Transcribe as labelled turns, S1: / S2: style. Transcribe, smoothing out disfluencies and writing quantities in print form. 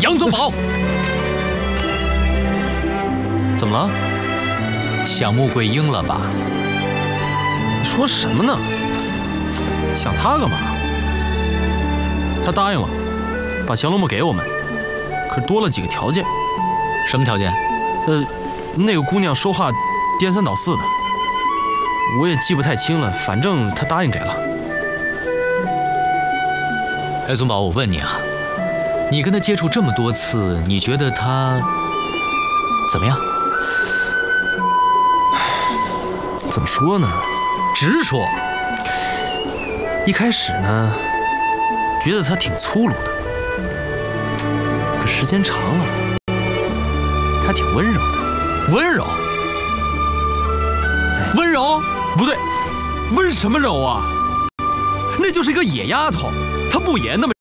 S1: 杨宗保，
S2: 怎么了？
S1: 想穆桂英了吧？
S2: 你说什么呢？想他干嘛？他答应了，把降龙木给我们，可是多了几个条件。
S1: 什么条件？
S2: 那个姑娘说话颠三倒四的，我也记不太清了，反正她答应给了。
S1: 哎，宗保，我问你啊，你跟她接触这么多次，你觉得她怎么样？
S2: 怎么说呢？
S1: 直说。
S2: 一开始呢，觉得她挺粗鲁的，可时间长了，她挺温柔的。
S1: 温柔？温柔？
S2: 不对，温什么柔啊？那就是一个野丫头，她不也那么